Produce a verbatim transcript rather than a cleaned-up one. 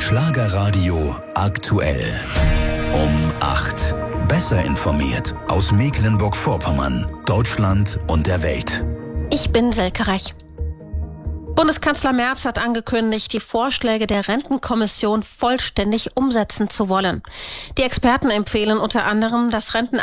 Schlagerradio aktuell. Um acht. Besser informiert aus Mecklenburg-Vorpommern, Deutschland und der Welt. Ich bin Selke Reich. Bundeskanzler Merz hat angekündigt, die Vorschläge der Rentenkommission vollständig umsetzen zu wollen. Die Experten empfehlen unter anderem, das Rentenalter